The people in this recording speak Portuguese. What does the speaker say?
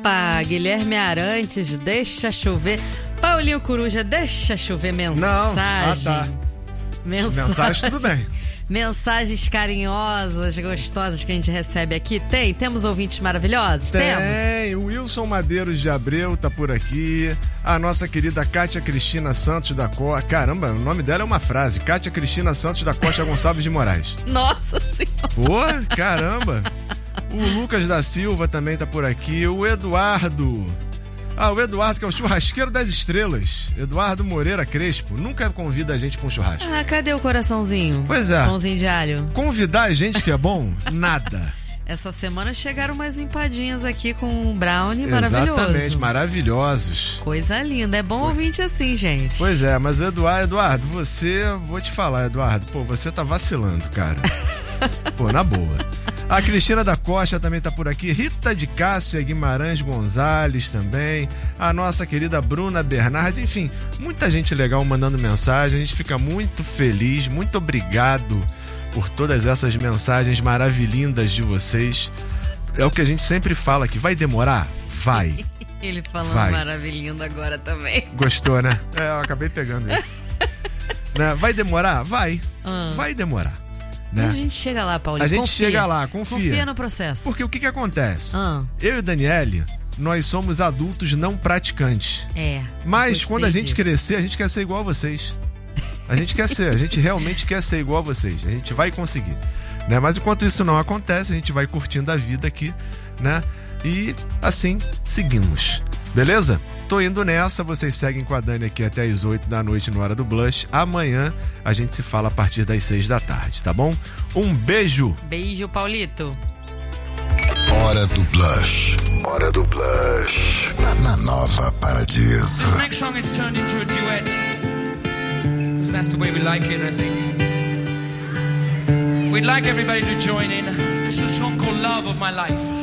Opa, Guilherme Arantes, deixa chover. Paulinho Coruja, deixa chover mensagem. Não, tá. Mensagem tudo bem. Mensagens carinhosas, gostosas que a gente recebe aqui. Temos ouvintes maravilhosos? Tem, o Wilson Madeiros de Abreu tá por aqui. A nossa querida Kátia Cristina Santos da Costa. Caramba, o nome dela é uma frase. Kátia Cristina Santos da Costa Gonçalves de Moraes. Nossa Senhora. Pô, caramba. O Lucas da Silva também tá por aqui. O Eduardo. O Eduardo, que é o churrasqueiro das estrelas. Eduardo Moreira Crespo. Nunca convida a gente pra um churrasco. Cadê o coraçãozinho? Pois é. Pãozinho de alho. Convidar a gente que é bom? Nada. Essa semana chegaram umas empadinhas aqui com um brownie maravilhoso. Exatamente, maravilhosos. Coisa linda. É bom ouvinte assim, gente. Pois é, mas o Eduardo, vou te falar, Eduardo. Pô, você tá vacilando, cara. Pô, na boa. A Cristina da Costa também tá por aqui. Rita de Cássia Guimarães Gonzalez também. A nossa querida Bruna Bernardes. Enfim, muita gente legal mandando mensagem. A gente fica muito feliz. Muito obrigado por todas essas mensagens maravilhindas de vocês. É o que a gente sempre fala aqui. Vai demorar? Vai. Ele falando maravilhindo agora também. Gostou, né? Eu acabei pegando isso. Né? Vai demorar? Vai. Vai demorar. Né? Mas a gente chega lá, Paulinho. A gente chega lá, confia. Confia no processo. Porque o que acontece? Eu e Daniele, nós somos adultos não praticantes. Mas quando a gente crescer, a gente quer ser igual a vocês. A gente realmente quer ser igual a vocês. A gente vai conseguir. Né? Mas enquanto isso não acontece, a gente vai curtindo a vida aqui, né? E assim seguimos. Beleza? Tô indo nessa, vocês seguem com a Dani aqui até as 8 da noite no Hora do Blush. Amanhã a gente se fala a partir das 6 da tarde, tá bom? Um beijo! Beijo, Paulito! Hora do Blush. Hora do Blush. Na Nova Paradiso. This next song is turned into a duet. Because that's the way we like it, I think. We'd like everybody to join in. It's a song called Love of My Life.